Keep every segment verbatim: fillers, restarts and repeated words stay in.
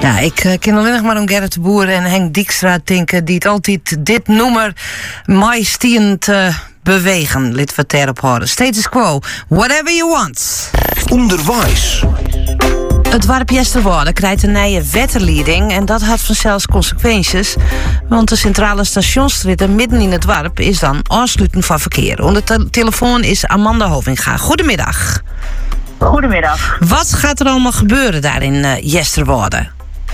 Ja, ik uh, ken alleen nog maar om Gerrit de Boer en Henk Dijkstra denken, die het altijd dit noemer majestiend uh, bewegen. Lid van ter op horen. Status quo, whatever you want. Onderwijs. Het dorp Jesterwoude krijgt een nieuwe wetterleiding en dat had vanzelfs consequenties. Want de centrale stationsrit midden in het dorp is dan afsluiten van verkeer. Onder de te- telefoon is Amanda Hovinga. Goedemiddag. Goedemiddag. Wat gaat er allemaal gebeuren daar in uh, Jesterwoude?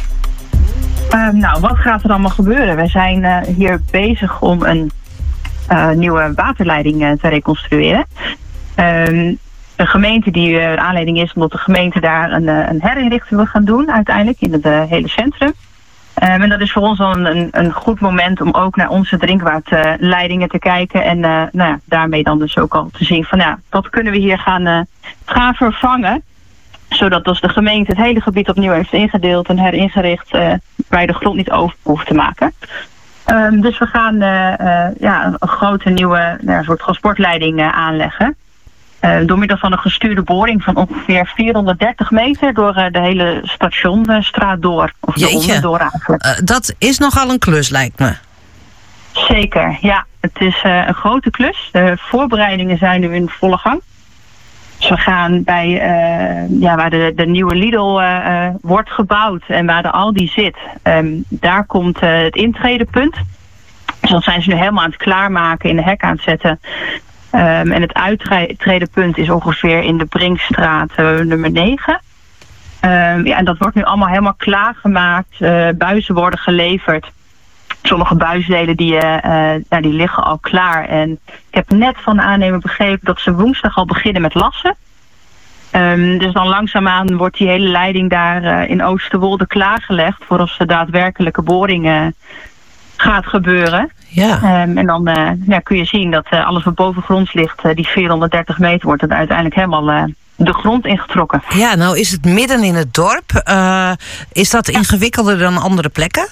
Uh, nou, wat gaat er allemaal gebeuren? We zijn uh, hier bezig om een uh, nieuwe waterleiding uh, te reconstrueren. Uh, de gemeente die uh, de aanleiding is omdat de gemeente daar een, uh, een herinrichting wil gaan doen uiteindelijk in het uh, hele centrum. Uh, en dat is voor ons al een, een goed moment om ook naar onze drinkwaterleidingen te kijken. En uh, nou ja, daarmee dan dus ook al te zien van ja, wat kunnen we hier gaan, uh, gaan vervangen. Zodat dus de gemeente het hele gebied opnieuw heeft ingedeeld en heringericht uh, waar je de grond niet over hoeft te maken. Um, dus we gaan uh, uh, ja, een grote nieuwe uh, soort transportleiding uh, aanleggen. Uh, door middel van een gestuurde boring van ongeveer vierhonderddertig meter door uh, de hele stationstraat door. Of de onderdoor eigenlijk. Uh, dat is nogal een klus, lijkt me. Zeker, ja. Het is uh, een grote klus. De voorbereidingen zijn nu in volle gang. Dus we gaan bij uh, ja, waar de, de nieuwe Lidl uh, uh, wordt gebouwd en waar de Aldi zit. Um, daar komt uh, het intredepunt. Dus dat zijn ze nu helemaal aan het klaarmaken, in de hek aan het zetten. Um, en het uittredepunt is ongeveer in de Brinkstraat uh, nummer negen. Um, ja, en dat wordt nu allemaal helemaal klaargemaakt. Uh, buizen worden geleverd. Sommige buisdelen die, uh, nou, die liggen al klaar. En ik heb net van de aannemer begrepen dat ze woensdag al beginnen met lassen. Um, dus dan langzaamaan wordt die hele leiding daar uh, in Oosterwolde klaargelegd voor als de daadwerkelijke boring uh, gaat gebeuren. Ja. Um, en dan uh, ja, kun je zien dat uh, alles wat bovengronds ligt, uh, die vierhonderddertig meter, wordt er uiteindelijk helemaal uh, de grond ingetrokken. Ja, nou is het midden in het dorp. Uh, is dat ingewikkelder dan andere plekken?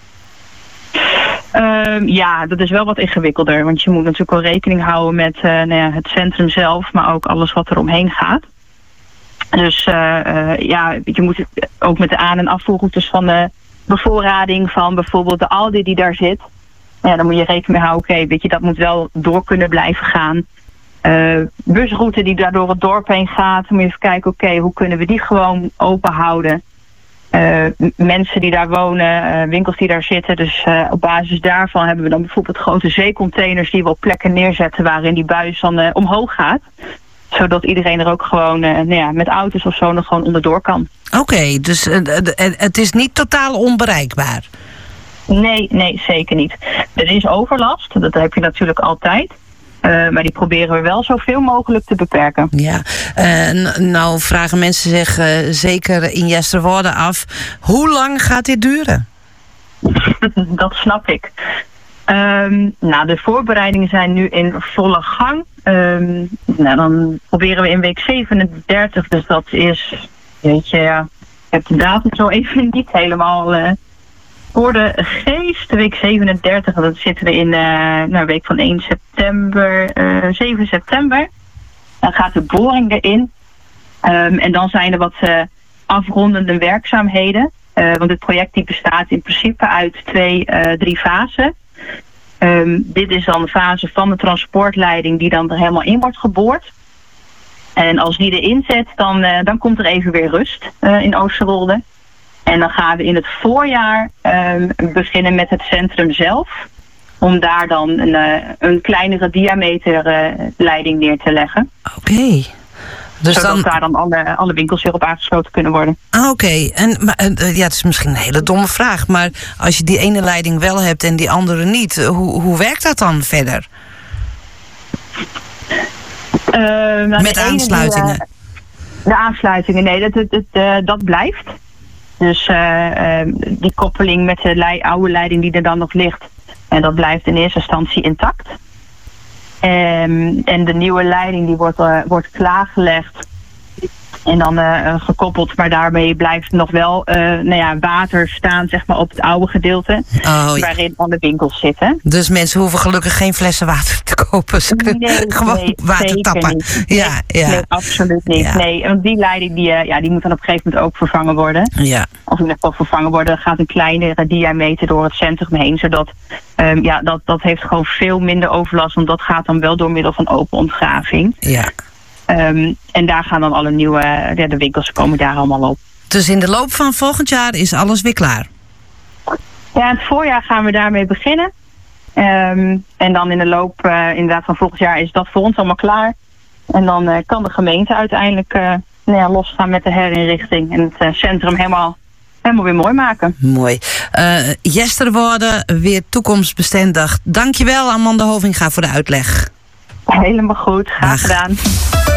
Um, ja, dat is wel wat ingewikkelder. Want je moet natuurlijk wel rekening houden met uh, nou ja, het centrum zelf, maar ook alles wat er omheen gaat. Dus uh, uh, ja, je moet ook met de aan- en afvoerroutes van de bevoorrading van bijvoorbeeld de Aldi die daar zit. Ja, dan moet je rekening mee houden, oké, okay, weet je, dat moet wel door kunnen blijven gaan. Uh, busroute die daar door het dorp heen gaat, dan moet je even kijken, oké, okay, hoe kunnen we die gewoon open houden? Uh, mensen die daar wonen, uh, winkels die daar zitten. Dus uh, op basis daarvan hebben we dan bijvoorbeeld grote zeecontainers die we op plekken neerzetten waarin die buis dan uh, omhoog gaat. Zodat iedereen er ook gewoon uh, nou ja, met auto's of zo nog gewoon onderdoor kan. Oké, okay, dus uh, het is niet totaal onbereikbaar? Nee, nee, zeker niet. Er is overlast, dat heb je natuurlijk altijd. Uh, maar die proberen we wel zoveel mogelijk te beperken. Ja, uh, n- nou vragen mensen zich uh, zeker in Jesterwoude af. Hoe lang gaat dit duren? Dat snap ik. Um, nou, de voorbereidingen zijn nu in volle gang. Um, nou, dan proberen we in week zevenendertig, dus dat is, weet je, ja, ik heb de datum zo even niet helemaal uh, voor de geest. Week zevenendertig, dat zitten we in uh, nou, week van één september, uh, zeven september. Dan gaat de boring erin. Um, en dan zijn er wat uh, afrondende werkzaamheden. Uh, want het project die bestaat in principe uit twee, uh, drie fasen. Um, dit is dan de fase van de transportleiding die dan er helemaal in wordt geboord. En als die erin zet, dan, uh, dan komt er even weer rust uh, in Oosterwolde. En dan gaan we in het voorjaar um, beginnen met het centrum zelf. Om daar dan een, uh, een kleinere diameter uh, leiding neer te leggen. Oké. Okay. Dus Zodat dan... daar dan alle, alle winkels weer op aangesloten kunnen worden. Ah, oké. Okay. En maar, uh, ja, het is misschien een hele domme vraag. Maar als je die ene leiding wel hebt en die andere niet, hoe, hoe werkt dat dan verder? Uh, nou, Met de aansluitingen? Die, uh, de aansluitingen, nee, dat, dat, dat, uh, dat blijft. Dus uh, uh, die koppeling met de lei, oude leiding die er dan nog ligt, en dat blijft in eerste instantie intact. Um, en de nieuwe leiding die wordt, uh, wordt klaargelegd En dan uh, gekoppeld, maar daarmee blijft nog wel uh, nou ja, water staan zeg maar, op het oude gedeelte. Oh, ja. Waarin alle winkels zitten. Dus mensen hoeven gelukkig geen flessen water te kopen. Ze kunnen nee, gewoon nee, water tappen. Niet. Ja, ja. Nee, absoluut niet. Ja. Nee, want die leiding die, uh, ja, die moet dan op een gegeven moment ook vervangen worden. Ja. Of in ieder geval vervangen worden. Er gaat een kleinere diameter door het centrum heen. Zodat um, ja, dat, dat heeft gewoon veel minder overlast. Want dat gaat dan wel door middel van open ontgraving. Ja. Um, en daar gaan dan alle nieuwe, ja, de winkels komen daar allemaal op. Dus in de loop van volgend jaar is alles weer klaar? Ja, in het voorjaar gaan we daarmee beginnen. Um, en dan in de loop uh, inderdaad van volgend jaar is dat voor ons allemaal klaar. En dan uh, kan de gemeente uiteindelijk uh, nou ja, losgaan met de herinrichting. En het uh, centrum helemaal, helemaal weer mooi maken. Mooi. Uh, Yesterworde, weer toekomstbestendig. Dankjewel Amanda Hovinga voor de uitleg. Helemaal goed, graag gedaan.